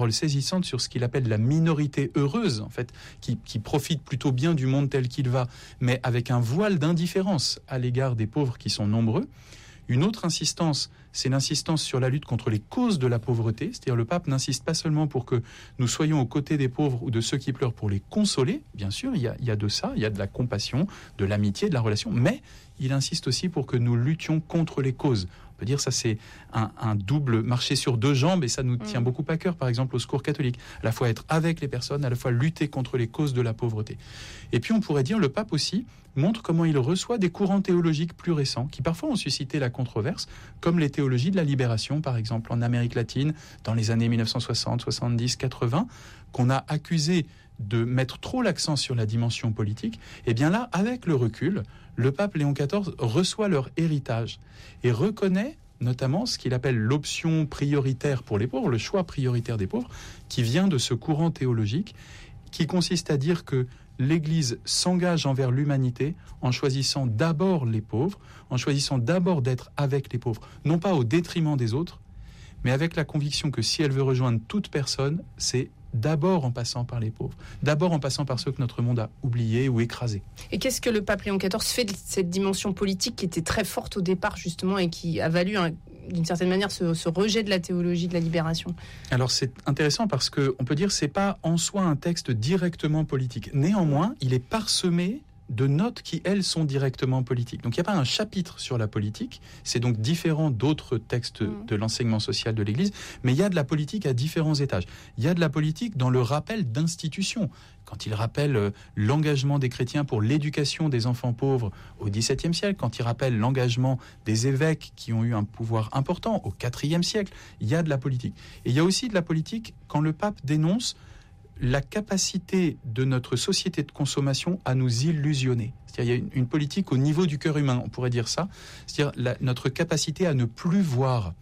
saisissante sur ce qu'il appelle la minorité heureuse, en fait, qui profite plutôt bien du monde tel qu'il va, mais avec un voile d'indifférence à l'égard des pauvres qui sont nombreux. Une autre insistance, c'est l'insistance sur la lutte contre les causes de la pauvreté. C'est-à-dire le pape n'insiste pas seulement pour que nous soyons aux côtés des pauvres ou de ceux qui pleurent pour les consoler. Bien sûr, il y a de ça, il y a de la compassion, de l'amitié, de la relation, mais il insiste aussi pour que nous luttions contre les causes. On peut dire ça, c'est un double marché sur deux jambes et ça nous tient beaucoup à cœur, par exemple au Secours catholique. À la fois être avec les personnes, à la fois lutter contre les causes de la pauvreté. Et puis on pourrait dire, le pape aussi montre comment il reçoit des courants théologiques plus récents qui parfois ont suscité la controverse, comme les théologies de la libération, par exemple en Amérique latine, dans les années 1960, 70, 80, qu'on a accusé de mettre trop l'accent sur la dimension politique. Et bien là, avec le recul, le pape Léon XIV reçoit leur héritage et reconnaît notamment ce qu'il appelle l'option prioritaire pour les pauvres, le choix prioritaire des pauvres, qui vient de ce courant théologique, qui consiste à dire que l'Église s'engage envers l'humanité en choisissant d'abord les pauvres, en choisissant d'abord d'être avec les pauvres, non pas au détriment des autres, mais avec la conviction que si elle veut rejoindre toute personne, c'est d'abord en passant par les pauvres, d'abord en passant par ceux que notre monde a oubliés ou écrasés. Et qu'est-ce que le pape Léon XIV fait de cette dimension politique qui était très forte au départ justement et qui a valu d'une certaine manière ce rejet de la théologie de la libération? Alors c'est intéressant parce qu'on peut dire que c'est pas en soi un texte directement politique. Néanmoins, il est parsemé de notes qui, elles, sont directement politiques. Donc il n'y a pas un chapitre sur la politique, c'est donc différent d'autres textes de l'enseignement social de l'Église, mais il y a de la politique à différents étages. Il y a de la politique dans le rappel d'institutions. Quand il rappelle l'engagement des chrétiens pour l'éducation des enfants pauvres au XVIIe siècle, quand il rappelle l'engagement des évêques qui ont eu un pouvoir important au IVe siècle, il y a de la politique. Et il y a aussi de la politique quand le pape dénonce la capacité de notre société de consommation à nous illusionner. C'est-à-dire, il y a une politique au niveau du cœur humain, on pourrait dire ça. C'est-à-dire notre capacité à ne plus voir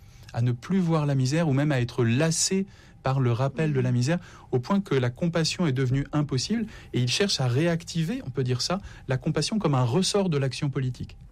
la misère ou même à être lassé par le rappel de la misère, au point que la compassion est devenue impossible et il cherche à réactiver, on peut dire ça, la compassion comme un ressort de l'action politique.